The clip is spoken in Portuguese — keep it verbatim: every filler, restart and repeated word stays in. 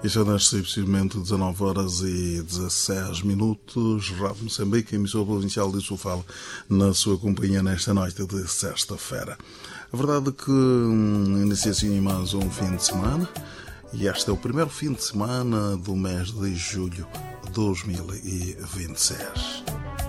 E já neste precisamente dezenove horas e dezesseis minutos, Rádio Moçambique, emissora provincial de Sofala, na sua companhia nesta noite de sexta-feira. A verdade é que hum, inicia assim mais um fim de semana, e este é o primeiro fim de semana do mês de julho de dois mil e vinte e seis.